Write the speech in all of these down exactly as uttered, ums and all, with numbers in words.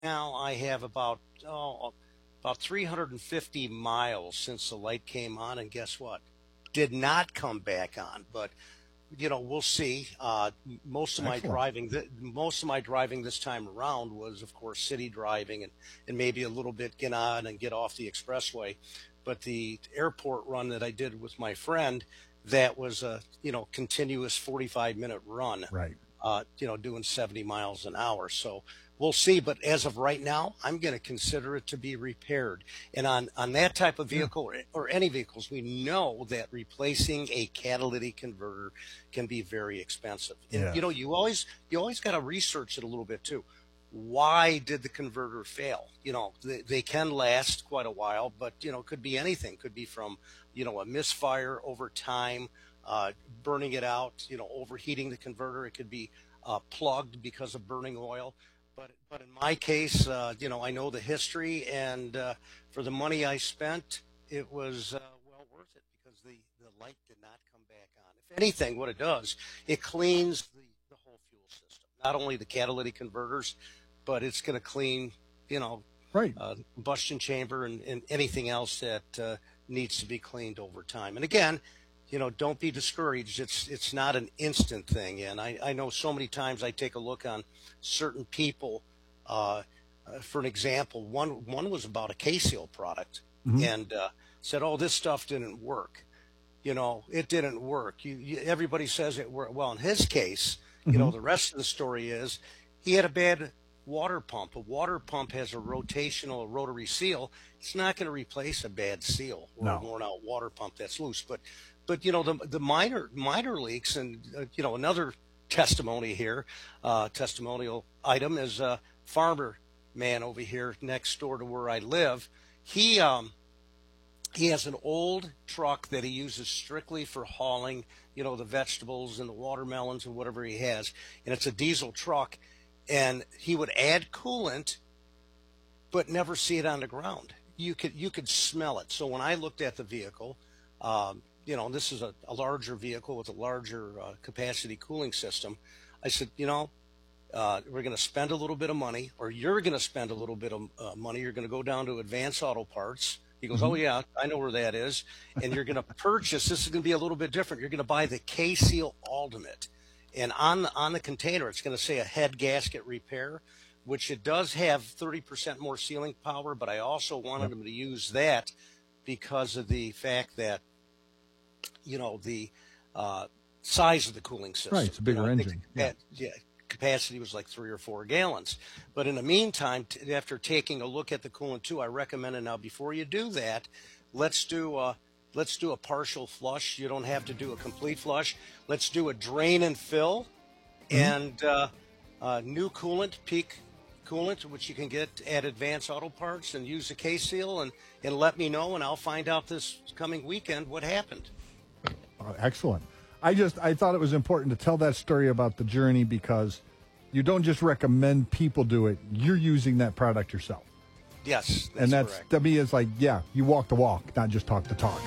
now I have about oh, about three hundred fifty miles since the light came on, and guess what? Did not come back on. But you know, we'll see. Uh, most of my Excellent. driving, th- most of my driving this time around was, of course, city driving and and maybe a little bit get on and get off the expressway. But the airport run that I did with my friend, that was a you know continuous forty-five minute run. Right. Uh, you know, doing seventy miles an hour. So we'll see. But as of right now, I'm going to consider it to be repaired. And on, on that type of vehicle or, or any vehicles, we know that replacing a catalytic converter can be very expensive. And, Yeah. you know, you always, you always got to research it a little bit too. Why did the converter fail? You know, they, they can last quite a while, but, you know, it could be anything. Could be from, you know, a misfire over time, uh, burning it out, you know, overheating the converter. It could be uh, plugged because of burning oil. But but in my case, uh, you know, I know the history, and uh, for the money I spent, it was uh, well worth it because the, the light did not come back on. If anything, what it does, it cleans the, the whole fuel system, not only the catalytic converters, but it's going to clean, you know, Right. uh, combustion chamber and, and anything else that uh, needs to be cleaned over time. And again, you know, don't be discouraged. It's it's not an instant thing. And I, I know so many times I take a look on certain people. Uh, uh, for an example, one one was about a K-Seal product, Mhm. and uh, said, "Oh, this stuff didn't work." You know, it didn't work. You, you, everybody says it worked. Well, in his case, you know, Mhm. the rest of the story is he had a bad water pump. A water pump has a rotational, a rotary seal. It's not going to replace a bad seal or No. a worn out water pump that's loose. But, but you know, the the minor minor leaks, and uh, you know, another testimony here, uh, testimonial item is a farmer man over here next door to where I live. He um he has an old truck that he uses strictly for hauling, you know, the vegetables and the watermelons and whatever he has, and it's a diesel truck. And he would add coolant, but never see it on the ground. You could you could smell it. So when I looked at the vehicle, um, you know, this is a, a larger vehicle with a larger uh, capacity cooling system. I said, you know, uh, we're going to spend a little bit of money, or you're going to spend a little bit of uh, money. You're going to go down to Advanced Auto Parts. He goes, oh, yeah, I know where that is. And you're going to purchase, this is going to be a little bit different. You're going to buy the K-Seal Ultimate. And on the, on the container, it's going to say a head gasket repair, which it does have thirty percent more sealing power. But I also wanted Yep. them to use that because of the fact that, you know, the uh, size of the cooling system. Right, it's a bigger You know, I think engine. that, yeah, capacity was like three or four gallons. But in the meantime, t- after taking a look at the coolant too, I recommended now before you do that, let's do a let's do a partial flush. You don't have to do a complete flush. Let's do a drain and fill, and uh, uh, new coolant, peak coolant, which you can get at Advanced Auto Parts, and use the K-Seal, and and let me know, and I'll find out this coming weekend what happened. Oh, excellent. I just I thought it was important to tell that story about the journey because you don't just recommend people do it. You're using that product yourself. Yes, that's and that's correct. to me is like, yeah, you walk the walk, not just talk the talk.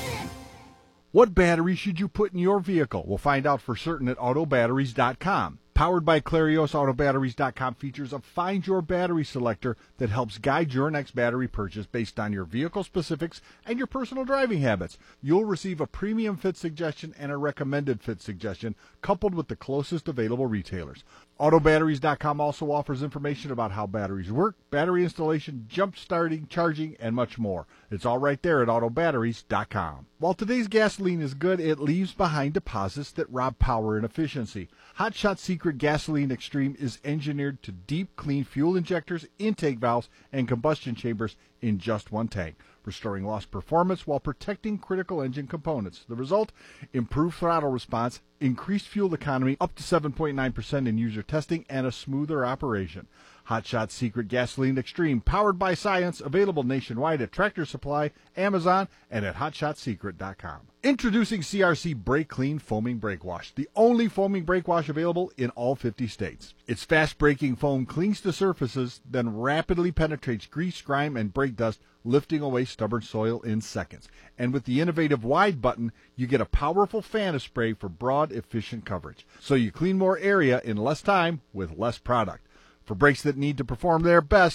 What battery should you put in your vehicle? We'll find out for certain at auto batteries dot com. Powered by Clarios, auto batteries dot com features a Find Your Battery selector that helps guide your next battery purchase based on your vehicle specifics and your personal driving habits. You'll receive a premium fit suggestion and a recommended fit suggestion coupled with the closest available retailers. auto batteries dot com also offers information about how batteries work, battery installation, jump starting, charging, and much more. It's all right there at auto batteries dot com. While today's gasoline is good, it leaves behind deposits that rob power and efficiency. Hot Shot Secret Gasoline Extreme is engineered to deep clean fuel injectors, intake valves, and combustion chambers in just one tank, restoring lost performance while protecting critical engine components. The result? Improved throttle response, increased fuel economy up to seven point nine percent in user testing, and a smoother operation. Hot Shot Secret Gasoline Extreme, powered by science, available nationwide at Tractor Supply, Amazon, and at hot shot secret dot com. Introducing C R C Brake Clean Foaming Brake Wash, the only foaming brake wash available in all fifty states. Its fast-breaking foam cleans the surfaces, then rapidly penetrates grease, grime, and brake dust, lifting away stubborn soil in seconds. And with the innovative wide button, you get a powerful fan of spray for broad, efficient coverage. So you clean more area in less time with less product. For brakes that need to perform their best,